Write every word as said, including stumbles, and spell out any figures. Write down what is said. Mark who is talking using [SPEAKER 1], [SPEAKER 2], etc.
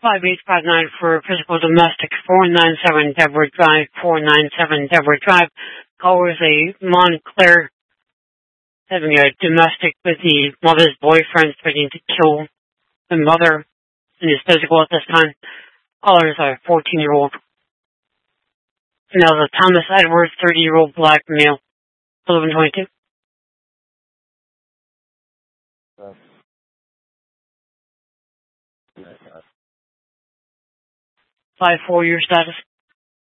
[SPEAKER 1] five eight five nine for physical domestic, four nine seven Deborah Drive, four nine seven Deborah Drive. Caller is a Montclair having a domestic with the mother's boyfriend threatening to kill the mother and is physical at this time. Caller is a fourteen-year-old. Now the Thomas Edwards, thirty-year-old black male, eleven twenty-two. Five four, your status.